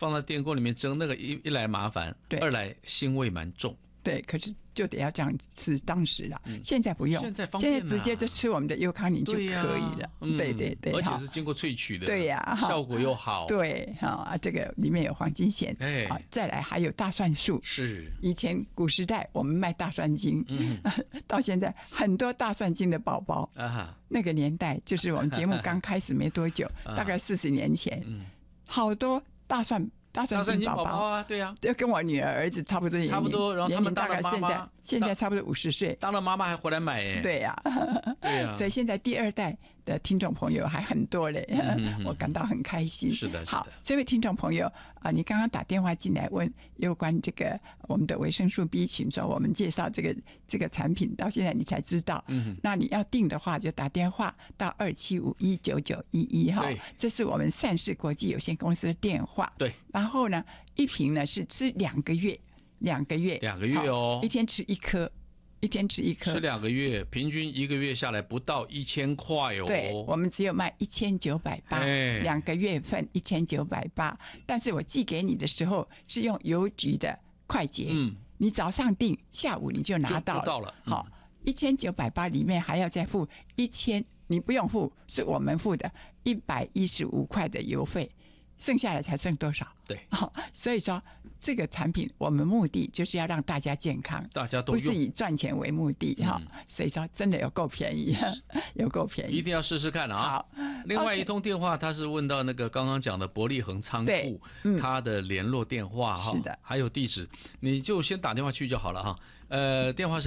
放到电锅里面蒸，那个一来麻烦，二来腥味蛮重。 对，可是就得要这样吃，当时啦，现在不用， 现在方便现在直接就吃我们的优康宁就可以了。对对对， 而且是经过萃取的， 对呀， 效果又好。 对，这个里面有黄金酰，再来还有大蒜素。 是， 以前古时代我们卖大蒜精，到现在很多大蒜精的宝宝啊，那个年代就是我们节目刚开始没多久，大概40年前，好多大蒜精宝宝啊，对呀， 跟我女儿儿子差不多， 然后他们大概现在差不多50岁， 当了妈妈还回来买耶。 对呀，对呀，所以现在第2代的听众朋友还很多嘞，我感到很开心。 是的， 好，这位听众朋友啊，你刚刚打电话进来问有关这个我们的维生素 B 群，说我们介绍这个产品，到现在你才知道。那你要订的话就打电话到27519911哈，这是我们善事国际有限公司的电话。 对， 然后呢，一瓶呢是吃2个月。2个月哦， 一天吃1颗，吃 2个月，平均1个月下来不到1000块哦。 对，我们只有卖1980，2个月份1980。但是我寄给你的时候是用邮局的快捷，你早上订，下午你就拿到了。好，1980里面还要再付1000，你不用付，是我们付的115块的邮费。剩下来才剩多少？ 对， 所以说这个产品我们目的就是要让大家健康， 大家都用， 不是以赚钱为目的所以说真的有够便宜，有够便宜， 一定要试试看啊！好，另外一通电话他是问到那个刚刚讲的伯利恒仓库，他的联络电话是的， 还有地址，你就先打电话去就好了哈。电话是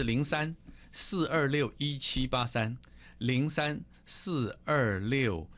03-426-1783，03-426-1783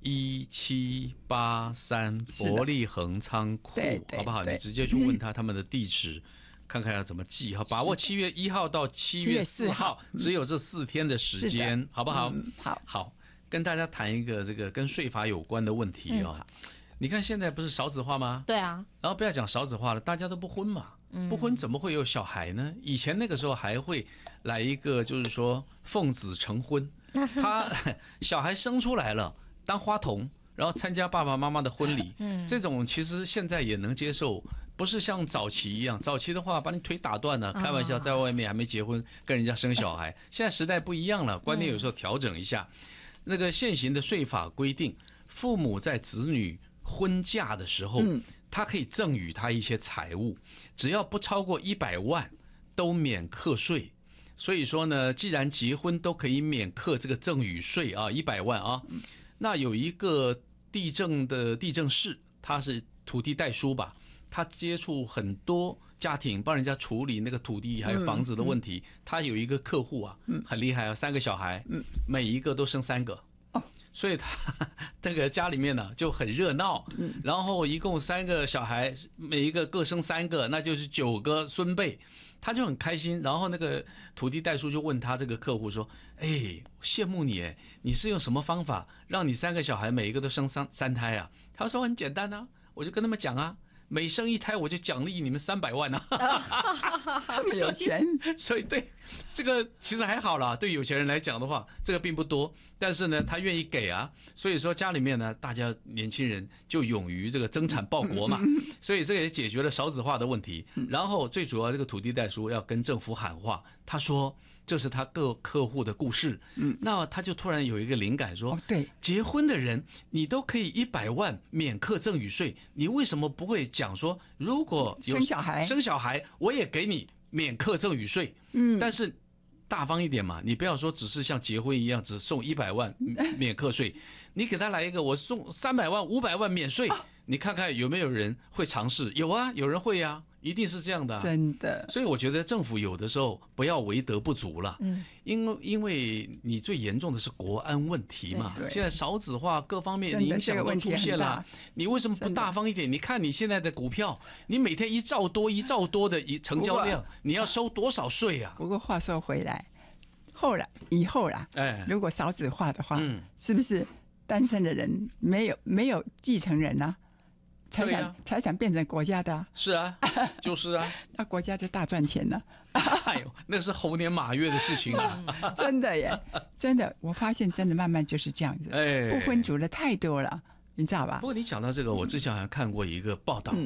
伯利恒仓库，好不好？你直接去问他们的地址，看看要怎么寄哈。把握7月1号到7月4号，只有这4天的时间，好不好？好，跟大家谈一个这个跟税法有关的问题啊。你看现在不是少子化吗？ 对啊。 然后不要讲少子化了，大家都不婚嘛，不婚怎么会有小孩呢？以前那个时候还会来一个，就是说奉子成婚，他小孩生出来了。当花童，然后参加爸爸妈妈的婚礼，这种其实现在也能接受，不是像早期一样，早期的话把你腿打断了，开玩笑，在外面还没结婚跟人家生小孩，现在时代不一样了，观念有时候调整一下。那个现行的税法规定，父母在子女婚嫁的时候，他可以赠与他一些财物，只要不超过100万都免课税。所以说呢，既然结婚都可以免课这个赠与税啊，100万啊。那有一个地政士，他是土地代书吧，他接触很多家庭，帮人家处理那个土地还有房子的问题。他有一个客户啊，很厉害啊，3个小孩，每一个都生3个，所以他这个家里面呢就很热闹。然后一共3个小孩，每一个各生3个，那就是9个孙辈。他就很开心，然后那个土地代书就问他这个客户说：“羡慕你哎，你是用什么方法让你3个小孩每一个都生3胎啊？”他说：“很简单啊，我就跟他们讲啊，每生1胎我就奖励你们300万啊。” 这么有钱， 所以对这个其实还好啦，对有钱人来讲的话，这个并不多，但是呢，他愿意给啊，所以说家里面呢，大家年轻人就勇于这个增产报国嘛，所以这个也解决了少子化的问题。然后最主要这个土地代书要跟政府喊话，他说这是他各客户的故事，那他就突然有一个灵感说， 对， 结婚的人你都可以100万免课赠与税，你为什么不会讲说，如果有生小孩，我也给你免课赠与税，但是大方一点嘛，你不要说只是像结婚一样只送100万免课税，你给他来一个我送300万500万免税，你看看有没有人会尝试？有啊，有人会啊，一定是这样的， 真的。 所以我觉得政府有的时候不要为德不足了，因为你最严重的是国安问题嘛，现在少子化各方面影响都出现了，你为什么不大方一点？你看你现在的股票，你每天1兆多的成交量，你要收多少税啊？ 不过话说回来，以后啦，如果少子化的话，是不是单身的人没有继承人啊？财产变成国家的啊？ 是啊，就是啊， 那国家就大赚钱了。 哎呦，那是猴年马月的事情啊！ 真的耶，真的，我发现真的慢慢就是这样子，不婚族的太多了，你知道吧？ 不过你讲到这个，我之前好像看过一个报道，